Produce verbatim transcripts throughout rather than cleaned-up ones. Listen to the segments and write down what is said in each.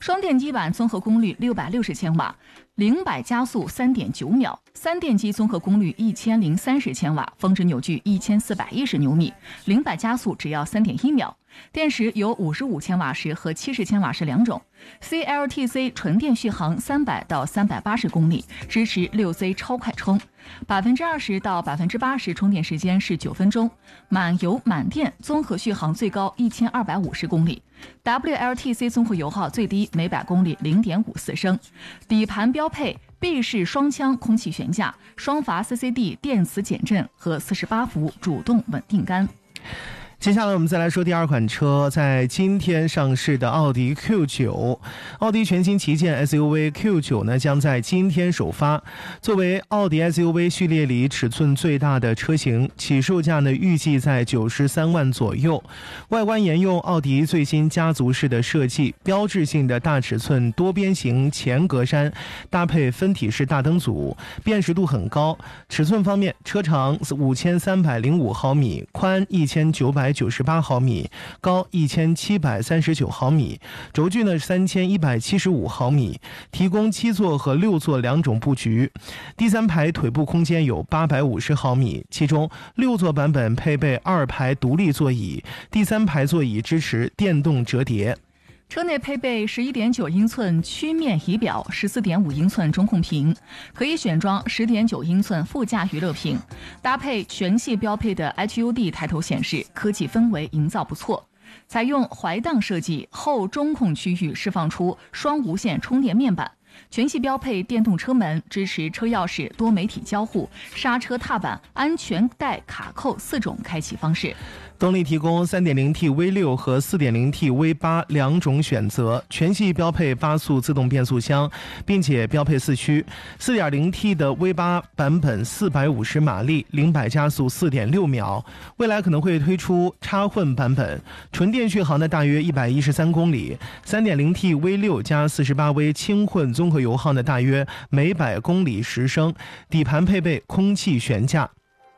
双电机版综合功率六百六十千瓦，零百加速 三点九秒；三电机综合功率一千零三十千瓦，峰值扭矩一千四百一十牛米，零百加速只要 三点一秒。电池有五十五千瓦时和七十千瓦时两种。C L T C 纯电续航三百到三百八十公里，支持 六 C 超快充， 百分之二十到百分之八十 充电时间是九分钟，满油满电综合续航最高一千二百五十公里。W L T C 综合油耗最低每百公里 零点五四升。底盘标配 B 式双腔空气悬架、双阀 C C D 电磁减震和四十八伏主动稳定杆。 接下来我们再来说第二款车，在今天上市的奥迪 Q 九。奥迪全新旗舰 S U V Q 九 呢，将在今天首发。作为奥迪 S U V 序列里尺寸最大的车型，起售价呢预计在九十三万左右。外观沿用奥迪最新家族式的设计，标志性的大尺寸多边形前格栅搭配分体式大灯组，辨识度很高。尺寸方面，车长五千三百零五毫米，宽一千九百九十八毫米，高一千七百三十九毫米，轴距呢三千一百七十五毫米，提供七座和六座两种布局。第三排腿部空间有八百五十毫米，其中六座版本配备二排独立座椅，第三排座椅支持电动折叠。 车内配备 十一点九英寸曲面仪表， 十四点五英寸中控屏，可以选装 十点九英寸副驾娱乐屏，搭配全系标配的 H U D 抬头显示，科技氛围营造不错。采用怀档设计，后中控区域释放出双无线充电面板，全系标配电动车门，支持车钥匙多媒体交互、刹车踏板、安全带卡扣四种开启方式。 动力提供 三点零 T V 六 和 四点零 T V 八 两种选择，全系标配八速自动变速箱，并且标配四驱。 四点零 T 的 V 八 版本四百五十马力，零百加速 四点六秒。未来可能会推出插混版本，纯电续航的大约一百一十三公里。 三点零 T V 六 加 四十八 V 轻混综合油耗的大约每百公里十升。底盘配备空气悬架。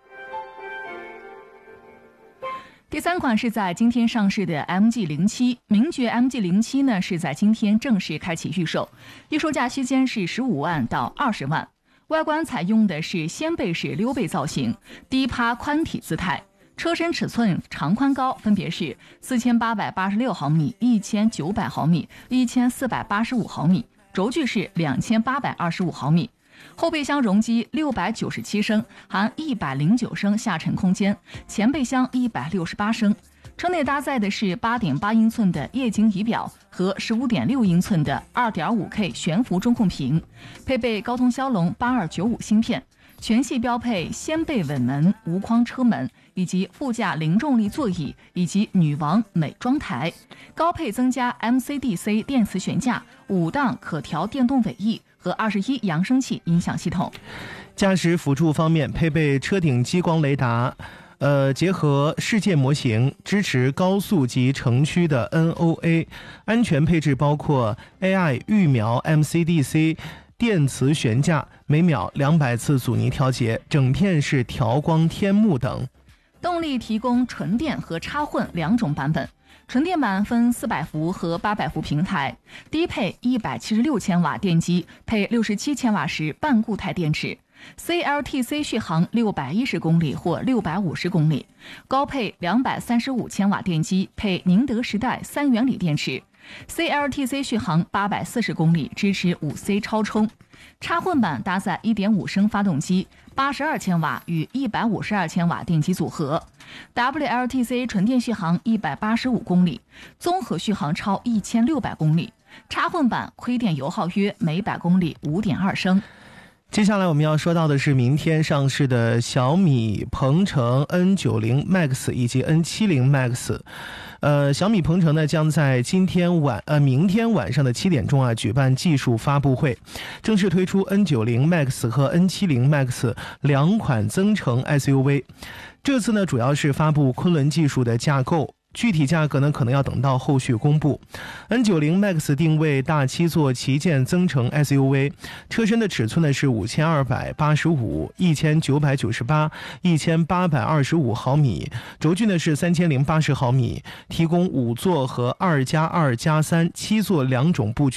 第三款是在今天上市的 M G 零七， 名爵 M G 零七 呢是在今天正式开启预售，预售价区间是十五万到二十万。外观采用的是掀背式溜背造型，低趴宽体姿态。车身尺寸长宽高分别是四千八百八十六毫米、一千九百毫米、一千四百八十五毫米，轴距是两千八百二十五毫米。后备箱容积六百九十七升，含一百零九升下沉空间，前备箱一百六十八升。车内搭载的是 八点八英寸的液晶仪表和 十五点六英寸的 二点五K 悬浮中控屏，配备高通骁龙八二九五芯片。全系标配掀背稳门、无框车门以及副驾零重力座椅以及女王美妆台，高配增加 M C D C 电磁悬架、五档可调电动尾翼和二十一扬声器音响系统。 驾驶辅助方面，配备车顶激光雷达，呃，结合世界模型，支持高速及城区的 N O A。 安全配置包括 A I 预瞄 M C D C 电磁悬架，每秒两百次阻尼调节，整片是调光天幕等。 动力提供纯电和插混两种版本，纯电版分四百伏和八百伏平台，低配一百七十六千瓦电机，配六十七千瓦时半固态电池。C L T C 续航六百一十公里或六百五十公里，高配两百三十五千瓦电机，配宁德时代三元锂电池。C L T C 续航八百四十公里，支持 五 C 超充。插混版搭载 一点五升发动机，八十二千瓦与一百五十二千瓦电机组合。W L T C 纯电续航一百八十五公里，综合续航超一千六百公里。插混版亏电油耗约每百公里 五点二升。 接下来我们要说到的是明天上市的小米鹏程 N 九十 Max 以及 N 七十 Max。呃，小米鹏程呢将在今天晚呃明天晚上的七点钟啊举办技术发布会，正式推出 N 九十 Max 和 N 七十 Max 两款增程 S U V。这次呢主要是发布昆仑技术的架构。具体价格呢，可能要等到后续公布。N 九十 Max 定位大七座旗舰增程 S U V， 车身的尺寸呢是五千二百八十五、一千九百九十八、一千八百二十五毫米，轴距呢是三千零八十毫米，提供五座和二加二加三七座两种布局。